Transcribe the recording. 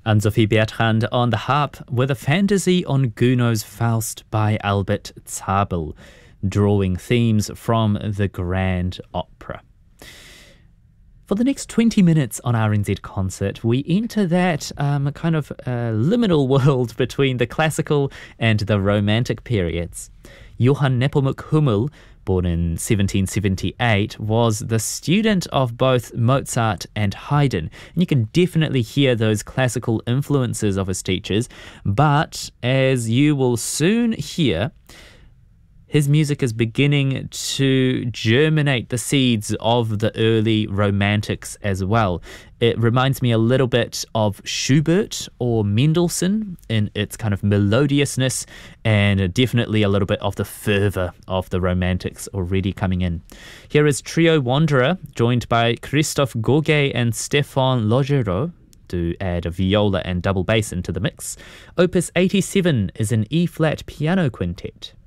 Anne-Sophie Bertrand on the harp with a fantasy on Gounod's Faust by Albert Zabel, drawing themes from the Grand Opera. For the next 20 minutes on RNZ Concert, we enter that kind of liminal world between the classical and the romantic periods. Johann Nepomuk Hummel, born in 1778, was the student of both Mozart and Haydn. And you can definitely hear those classical influences of his teachers, but as you will soon hear, his music is beginning to germinate the seeds of the early romantics as well. It reminds me a little bit of Schubert or Mendelssohn in its kind of melodiousness, and definitely a little bit of the fervour of the romantics already coming in. Here is Trio Wanderer, joined by Christophe Goguet and Stéphane Logerot, to add a viola and double bass into the mix. Opus 87 is an E-flat piano quintet.